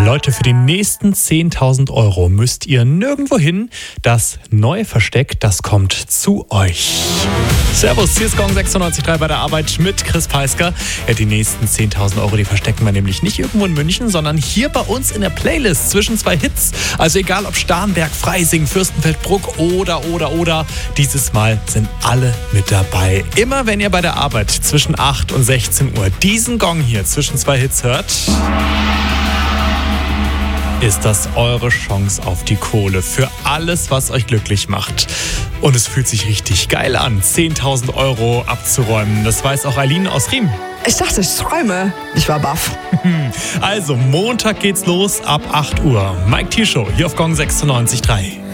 Leute, für die nächsten 10.000 Euro müsst ihr nirgendwo hin. Das neue Versteck, das kommt zu euch. Servus, hier ist Gong 96.3 bei der Arbeit mit Chris Peisker. Ja, die nächsten 10.000 Euro, die verstecken wir nämlich nicht irgendwo in München, sondern hier bei uns in der Playlist zwischen zwei Hits. Also egal ob Starnberg, Freising, Fürstenfeldbruck oder. Dieses Mal sind alle mit dabei. Immer wenn ihr bei der Arbeit zwischen 8 und 16 Uhr diesen Gong hier zwischen zwei Hits hört, ist das eure Chance auf die Kohle für alles, was euch glücklich macht. Und es fühlt sich richtig geil an, 10.000 Euro abzuräumen. Das weiß auch Eileen aus Riem. Ich dachte, ich träume. Ich war baff. Also, Montag geht's los ab 8 Uhr. Mike T-Show hier auf Gong 96.3.